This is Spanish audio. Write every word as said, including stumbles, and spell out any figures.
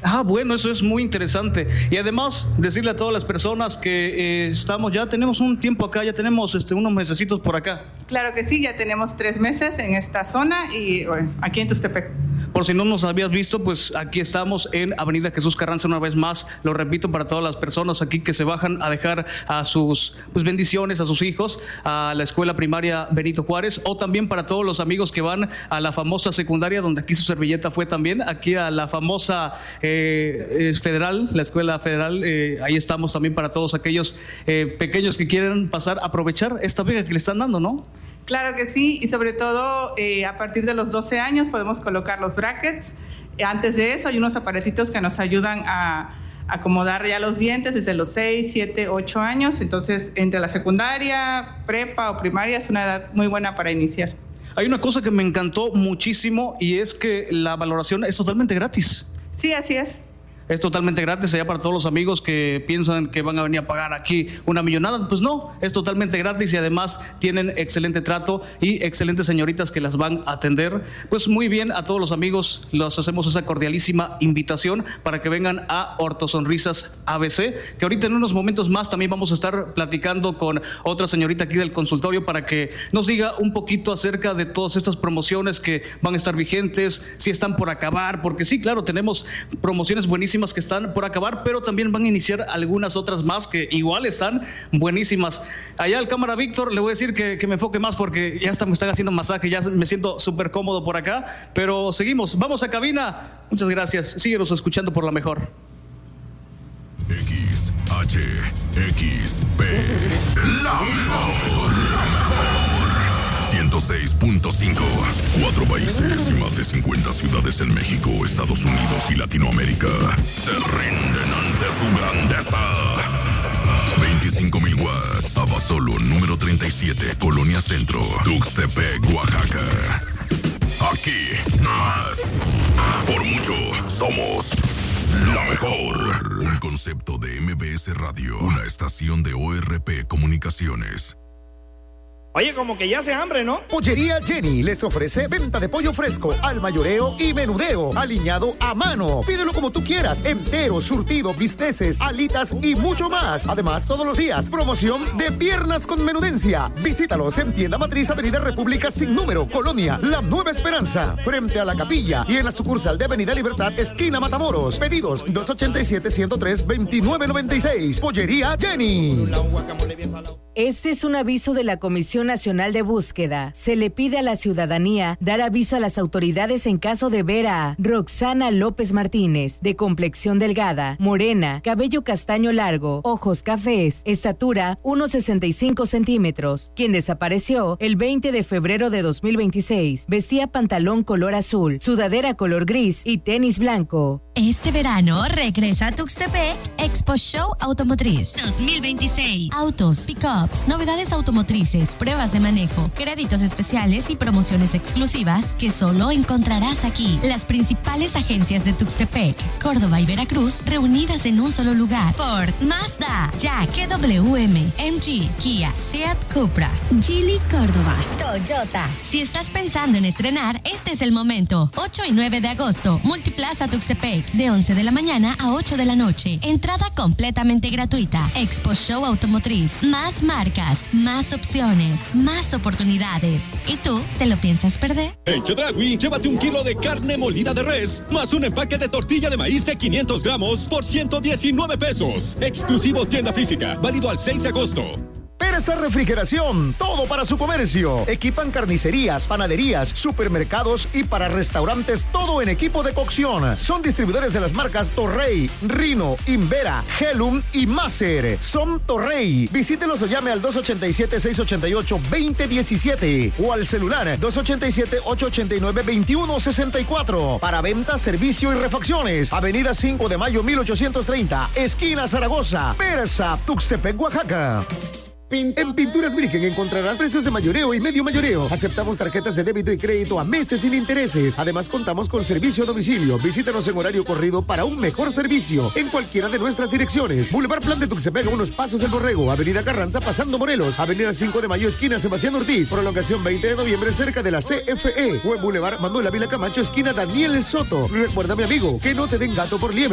Ah, bueno, eso es muy interesante. Y además, decirle a todas las personas que eh, estamos, ya tenemos un tiempo acá, ya tenemos este, unos mesecitos por acá. Claro que sí, ya tenemos tres meses en esta zona y bueno, aquí en Tuxtepec. Por si no nos habías visto, pues aquí estamos en Avenida Jesús Carranza una vez más. Lo repito para todas las personas aquí que se bajan a dejar a sus pues, bendiciones a sus hijos a la escuela primaria Benito Juárez, o también para todos los amigos que van a la famosa secundaria, donde aquí su servilleta fue también, aquí a la famosa eh, federal, la escuela federal. Eh, ahí estamos también para todos aquellos eh, pequeños que quieren pasar, aprovechar esta beca que le están dando, ¿no? Claro que sí, y sobre todo eh, a partir de los doce años podemos colocar los brackets. Antes de eso hay unos aparatitos que nos ayudan a acomodar ya los dientes desde los seis, siete, ocho años. Entonces, entre la secundaria, prepa o primaria es una edad muy buena para iniciar. Hay una cosa que me encantó muchísimo y es que la valoración es totalmente gratis. Sí, así es. Es totalmente gratis allá para todos los amigos que piensan que van a venir a pagar aquí una millonada. Pues no, es totalmente gratis y además tienen excelente trato y excelentes señoritas que las van a atender. Pues muy bien, a todos los amigos les hacemos esa cordialísima invitación para que vengan a Ortosonrisas A B C, que ahorita en unos momentos más también vamos a estar platicando con otra señorita aquí del consultorio para que nos diga un poquito acerca de todas estas promociones que van a estar vigentes, si están por acabar, porque sí, claro, tenemos promociones buenísimas que están por acabar, pero también van a iniciar algunas otras más que igual están buenísimas. Allá al cámara Víctor le voy a decir que, que me enfoque más porque ya está, me están haciendo masaje, ya me siento súper cómodo por acá, pero seguimos, vamos a cabina. Muchas gracias, síguenos escuchando por la mejor. X H X P, la mejor, la mejor. ciento seis punto cinco. Cuatro países y más de cincuenta ciudades en México, Estados Unidos y Latinoamérica se rinden ante su grandeza. veinticinco mil watts. Abasolo, número treinta y siete, Colonia Centro, Tuxtepec, Oaxaca. Aquí, más. Por mucho, somos la mejor. Un concepto de M B S Radio, una estación de O R P Comunicaciones. Oye, como que ya hace hambre, ¿no? Pollería Jenny les ofrece venta de pollo fresco al mayoreo y menudeo, aliñado a mano. Pídelo como tú quieras, entero, surtido, bisteces, alitas y mucho más. Además, todos los días, promoción de piernas con menudencia. Visítalos en Tienda Matriz, Avenida República sin número, Colonia La Nueva Esperanza, frente a la capilla, y en la sucursal de Avenida Libertad, esquina Matamoros. Pedidos dos ochenta y siete, ciento tres, veintinueve noventa y seis. Pollería Jenny. Este es un aviso de la Comisión Nacional de Búsqueda. Se le pide a la ciudadanía dar aviso a las autoridades en caso de ver a Roxana López Martínez, de complexión delgada, morena, cabello castaño largo, ojos cafés, estatura uno sesenta y cinco centímetros, quien desapareció el veinte de febrero de dos mil veintiséis. Vestía pantalón color azul, sudadera color gris y tenis blanco. Este verano regresa a Tuxtepec Expo Show Automotriz dos mil veintiséis. Autos, pick-ups, novedades automotrices, pruebas de manejo, créditos especiales y promociones exclusivas que solo encontrarás aquí. Las principales agencias de Tuxtepec, Córdoba y Veracruz reunidas en un solo lugar. Ford, Mazda, Jack, G W M, M G, Kia, Seat, Cupra, Geely, Córdoba, Toyota. Si estás pensando en estrenar, este es el momento. ocho y nueve de agosto, Multiplaza Tuxtepec, de once de la mañana a ocho de la noche. Entrada completamente gratuita. Expo Show Automotriz. Más marcas, más opciones, más oportunidades. ¿Y tú, te lo piensas perder? En Chedraui, llévate un kilo de carne molida de res, más un empaque de tortilla de maíz de quinientos gramos por ciento diecinueve pesos. Exclusivo tienda física, válido al seis de agosto. Persa Refrigeración, todo para su comercio. Equipan carnicerías, panaderías, supermercados y para restaurantes, todo en equipo de cocción. Son distribuidores de las marcas Torrey, Rino, Invera, Helum y Maser. Son Torrey. Visítelos o llame al dos ochenta y siete, seiscientos ochenta y ocho, veinte diecisiete o al celular dos ochenta y siete, ochocientos ochenta y nueve, veintiuno sesenta y cuatro. Para venta, servicio y refacciones. Avenida cinco de mayo, mil ochocientos treinta, esquina Zaragoza. Persa, Tuxtepec, Oaxaca. En Pinturas Virgen encontrarás precios de mayoreo y medio mayoreo. Aceptamos tarjetas de débito y crédito a meses sin intereses. Además, contamos con servicio a domicilio. Visítanos en horario corrido para un mejor servicio en cualquiera de nuestras direcciones. Boulevard Plan de Tuxtepec, a unos pasos del Borrego. Avenida Carranza, pasando Morelos. Avenida cinco de mayo, esquina Sebastián Ortiz. Prolongación veinte de noviembre, cerca de la C F E. O en Boulevard Manuel Ávila Camacho, esquina Daniel Soto. Recuerda, mi amigo, que no te den gato por liebre.